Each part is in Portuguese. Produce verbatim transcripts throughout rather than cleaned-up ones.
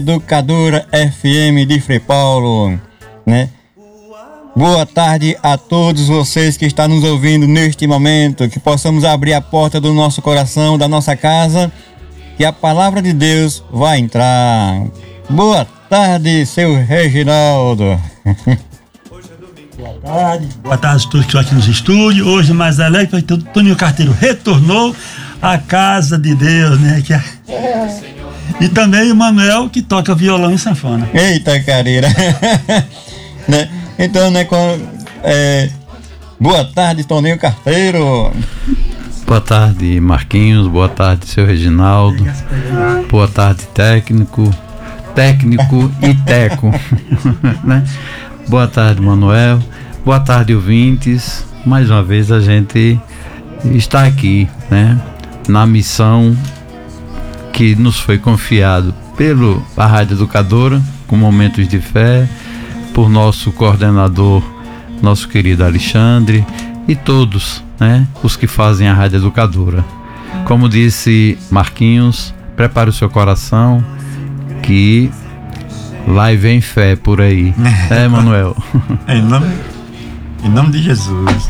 Educadora F M de Frei Paulo, né? Boa tarde a todos vocês que estão nos ouvindo neste momento, que possamos abrir a porta do nosso coração, da nossa casa, que a palavra de Deus vai entrar. Boa tarde, seu Reginaldo. Boa tarde. Boa tarde a todos que estão aqui nos estúdios. Hoje mais alegre, porque o Toninho Carteiro retornou à casa de Deus, né? Que é... E também o Manuel, que toca violão e sanfona. Eita, careira. Né? Então, né, com, é, boa tarde, Toninho Carteiro. Boa tarde, Marquinhos. Boa tarde, seu Reginaldo. Boa tarde, técnico. Técnico e teco. Né? Boa tarde, Manuel. Boa tarde, ouvintes. Mais uma vez a gente está aqui, né, na missão que nos foi confiado pela Rádio Educadora, com momentos de fé, por nosso coordenador, nosso querido Alexandre, e todos, né, os que fazem a Rádio Educadora. Como disse Marquinhos, prepare o seu coração, que vai vem fé por aí. É, Manuel? Em nome, em nome de Jesus.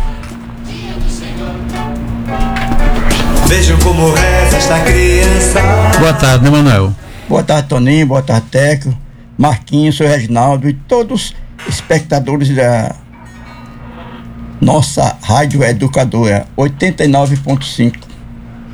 Vejam como reza esta criança. Boa tarde, né, Manuel? Boa tarde, Toninho. Boa tarde, Teco, Marquinhos, seu Reginaldo e todos os espectadores da nossa Rádio Educadora oitenta e nove ponto cinco.